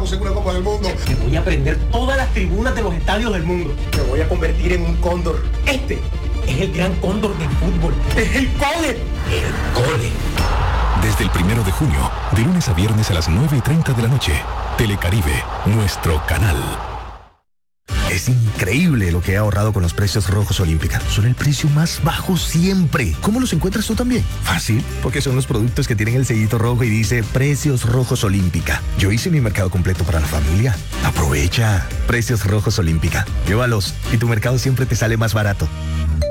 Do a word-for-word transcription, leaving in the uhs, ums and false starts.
estamos en una Copa del Mundo. Que voy a prender todas las tribunas de los estadios del mundo. Me voy a convertir en un cóndor. Este es el gran cóndor del fútbol. Es el cole. El cole. Desde el primero de junio, de lunes a viernes a las nueve y treinta de la noche, Telecaribe, nuestro canal. Es increíble lo que he ahorrado con los precios rojos Olímpica. Son el precio más bajo siempre. ¿Cómo los encuentras tú también? Fácil, porque son los productos que tienen el sellito rojo y dice Precios Rojos Olímpica. Yo hice mi mercado completo para la familia. Aprovecha. Precios Rojos Olímpica. Llévalos y tu mercado siempre te sale más barato.